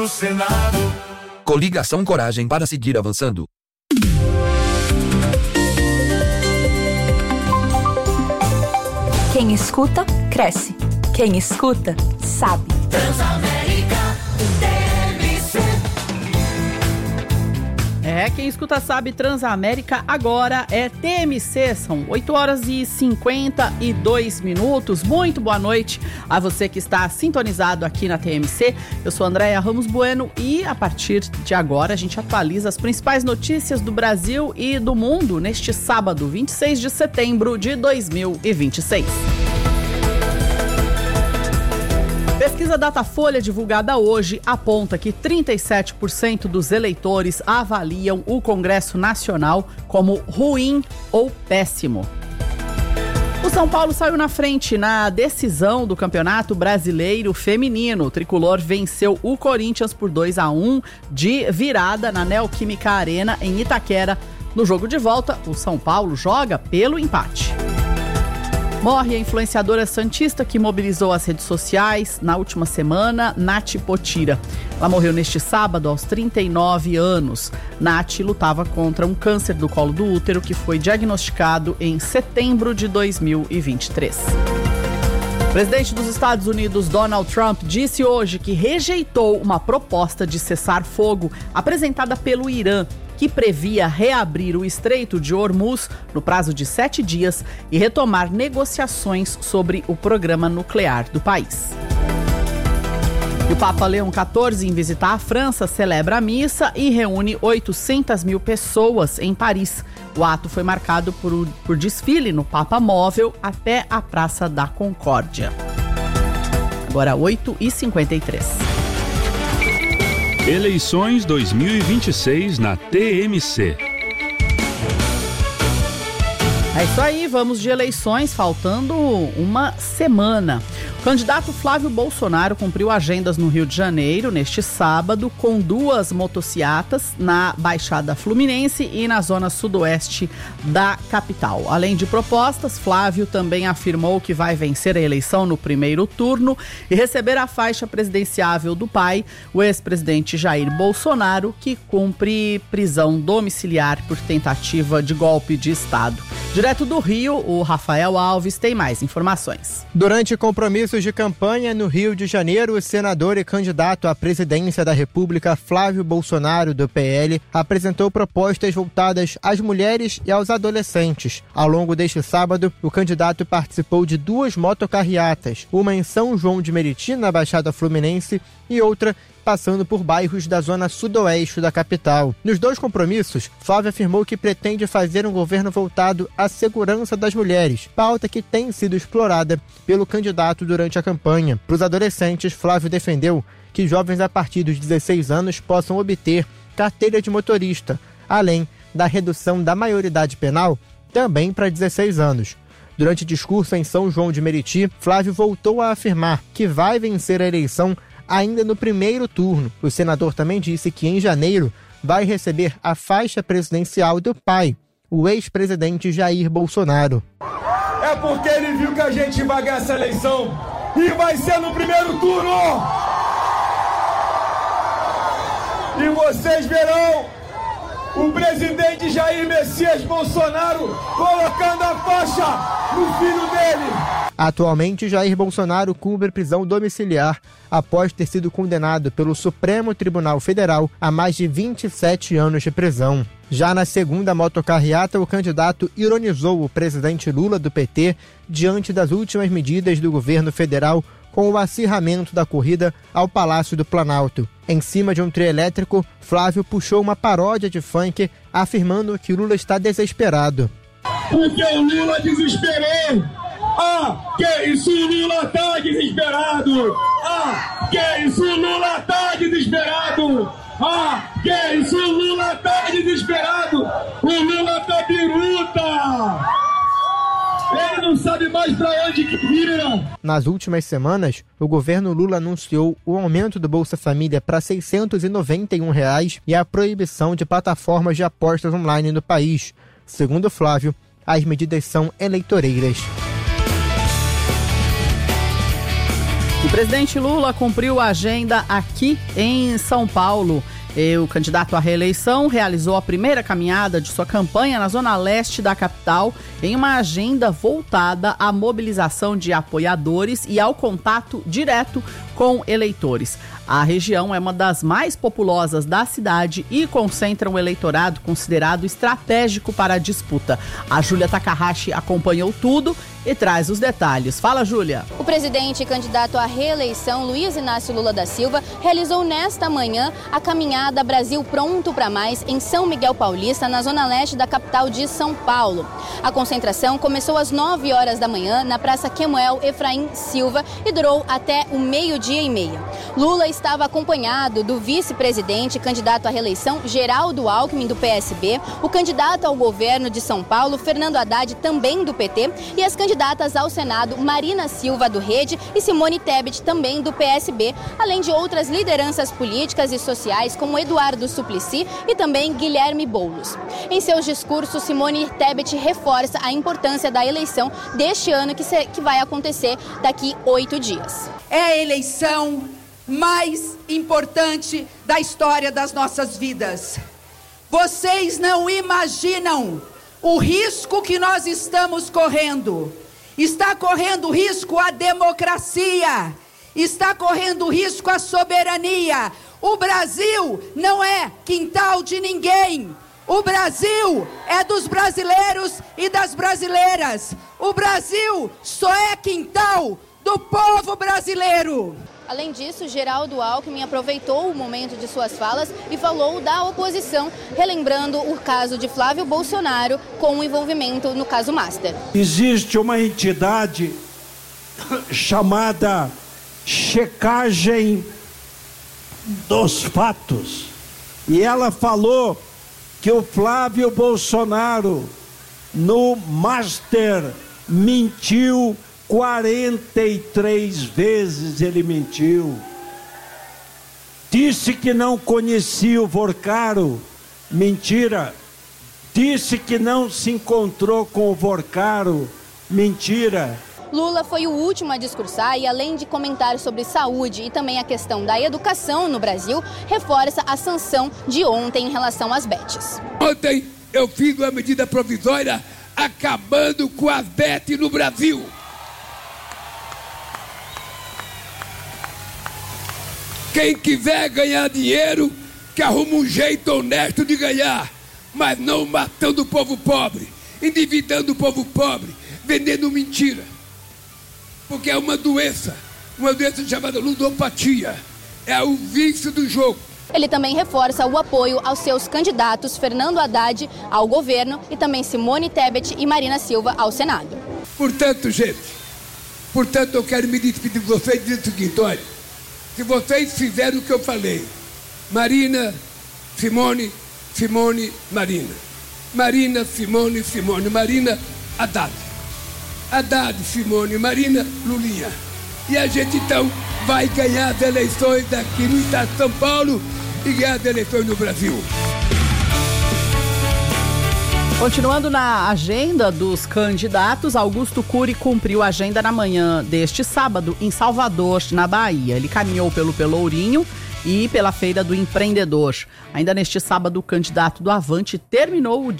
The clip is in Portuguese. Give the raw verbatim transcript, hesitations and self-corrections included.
Senado. Coligação Coragem para seguir avançando. Quem escuta, cresce. Quem escuta, sabe. Transamérica T M C. É, quem escuta sabe, Transamérica agora é T M C, são oito horas e cinquenta e dois minutos. Muito boa noite a você que está sintonizado aqui na T M C. Eu sou Andréia Ramos Bueno e a partir de agora a gente atualiza as principais notícias do Brasil e do mundo neste sábado, vinte e seis de setembro de dois mil e vinte e seis. Pesquisa Datafolha divulgada hoje aponta que trinta e sete por cento dos eleitores avaliam o Congresso Nacional como ruim ou péssimo. O São Paulo saiu na frente na decisão do Campeonato Brasileiro Feminino. O tricolor venceu o Corinthians por dois a um de virada na Neoquímica Arena em Itaquera. No jogo de volta, o São Paulo joga pelo empate. Morre a influenciadora santista que mobilizou as redes sociais na última semana, Nath Potira. Ela morreu neste sábado aos trinta e nove anos. Nath lutava contra um câncer do colo do útero que foi diagnosticado em setembro de dois mil e vinte e três. O presidente dos Estados Unidos, Donald Trump, disse hoje que rejeitou uma proposta de cessar fogo apresentada pelo Irã, que previa reabrir o Estreito de Hormuz no prazo de sete dias e retomar negociações sobre o programa nuclear do país. E o Papa Leão quatorze, em visitar a França, celebra a missa e reúne oitocentas mil pessoas em Paris. O ato foi marcado por, por desfile no Papa Móvel até a Praça da Concórdia. Agora oito e cinquenta e três. Eleições dois mil e vinte e seis na T M C. É isso aí, vamos de eleições, faltando uma semana. O candidato Flávio Bolsonaro cumpriu agendas no Rio de Janeiro neste sábado com duas motociatas na Baixada Fluminense e na zona sudoeste da capital. Além de propostas, Flávio também afirmou que vai vencer a eleição no primeiro turno e receber a faixa presidenciável do pai, o ex-presidente Jair Bolsonaro, que cumpre prisão domiciliar por tentativa de golpe de Estado. Direto do Rio, o Rafael Alves tem mais informações. Durante compromissos de campanha no Rio de Janeiro, o senador e candidato à presidência da República, Flávio Bolsonaro, do P L, apresentou propostas voltadas às mulheres e aos adolescentes. Ao longo deste sábado, o candidato participou de duas motocarreatas, uma em São João de Meriti, na Baixada Fluminense, e outra passando por bairros da zona sudoeste da capital. Nos dois compromissos, Flávio afirmou que pretende fazer um governo voltado à segurança das mulheres, pauta que tem sido explorada pelo candidato durante a campanha. Para os adolescentes, Flávio defendeu que jovens a partir dos dezesseis anos possam obter carteira de motorista, além da redução da maioridade penal também para dezesseis anos. Durante discurso em São João de Meriti, Flávio voltou a afirmar que vai vencer a eleição ainda no primeiro turno. O senador também disse que em janeiro vai receber a faixa presidencial do pai, o ex-presidente Jair Bolsonaro. É porque ele viu que a gente vai ganhar essa eleição e vai ser no primeiro turno. E vocês verão o presidente Jair Messias Bolsonaro colocando a faixa no filho dele. Atualmente, Jair Bolsonaro cumpre prisão domiciliar após ter sido condenado pelo Supremo Tribunal Federal a mais de vinte e sete anos de prisão. Já na segunda motocarreata, o candidato ironizou o presidente Lula do P T diante das últimas medidas do governo federal com o acirramento da corrida ao Palácio do Planalto. Em cima de um trio elétrico, Flávio puxou uma paródia de funk, afirmando que Lula está desesperado. Porque o Lula desesperou! Ah, que isso, o Lula tá desesperado! Ah, que isso, o Lula tá desesperado! Ah, que isso, o Lula tá desesperado! O Lula tá biruta! Ele não sabe mais pra onde que vira! Nas últimas semanas, o governo Lula anunciou o aumento do Bolsa Família para seiscentos e noventa e um reais e a proibição de plataformas de apostas online no país. Segundo Flávio, as medidas são eleitoreiras. O presidente Lula cumpriu a agenda aqui em São Paulo. O candidato à reeleição realizou a primeira caminhada de sua campanha na zona leste da capital em uma agenda voltada à mobilização de apoiadores e ao contato direto com eleitores. A região é uma das mais populosas da cidade e concentra um eleitorado considerado estratégico para a disputa. A Júlia Takahashi acompanhou tudo e traz os detalhes. Fala, Júlia. O presidente e candidato à reeleição, Luiz Inácio Lula da Silva, realizou nesta manhã a caminhada Brasil Pronto para Mais em São Miguel Paulista, na zona leste da capital de São Paulo. A concentração começou às nove horas da manhã na Praça Quemuel Efraim Silva e durou até o meio-dia e meia. Lula estava acompanhado do vice-presidente e candidato à reeleição, Geraldo Alckmin, do P S B, o candidato ao governo de São Paulo, Fernando Haddad, também do P T, e as candidatas ao Senado, Marina Silva, do Rede, e Simone Tebet, também do P S B, além de outras lideranças políticas e sociais, como Eduardo Suplicy e também Guilherme Boulos. Em seus discursos, Simone Tebet reforça a importância da eleição deste ano, que, se, que vai acontecer daqui oito dias. É a eleição mais importante da história das nossas vidas. Vocês não imaginam o risco que nós estamos correndo. Está correndo risco a democracia, está correndo risco a soberania. O Brasil não é quintal de ninguém. O Brasil é dos brasileiros e das brasileiras. O Brasil só é quintal do povo brasileiro. Além disso, Geraldo Alckmin aproveitou o momento de suas falas e falou da oposição, relembrando o caso de Flávio Bolsonaro com o envolvimento no caso Master. Existe uma entidade chamada checagem dos fatos. E ela falou que o Flávio Bolsonaro no Master mentiu quarenta e três vezes. Ele mentiu. Disse que não conhecia o Vorcaro. Mentira. Disse que não se encontrou com o Vorcaro. Mentira. Lula foi o último a discursar e, além de comentar sobre saúde e também a questão da educação no Brasil, reforça a sanção de ontem em relação às bets. Ontem eu fiz uma medida provisória acabando com as bets no Brasil. Quem quiser ganhar dinheiro, que arruma um jeito honesto de ganhar, mas não matando o povo pobre, endividando o povo pobre, vendendo mentira. Porque é uma doença, uma doença chamada ludopatia, é o vício do jogo. Ele também reforça o apoio aos seus candidatos Fernando Haddad ao governo e também Simone Tebet e Marina Silva ao Senado. Portanto, gente, portanto eu quero me despedir de vocês e dizer o seguinte, olha, se vocês fizeram o que eu falei, Marina, Simone, Simone, Marina. Marina, Simone, Simone, Marina, Haddad. Haddad, Simone, Marina, Lulinha. E a gente então vai ganhar as eleições aqui no estado de São Paulo e ganhar as eleições no Brasil. Continuando na agenda dos candidatos, Augusto Cury cumpriu a agenda na manhã deste sábado em Salvador, na Bahia. Ele caminhou pelo Pelourinho e pela Feira do Empreendedor. Ainda neste sábado, o candidato do Avante terminou o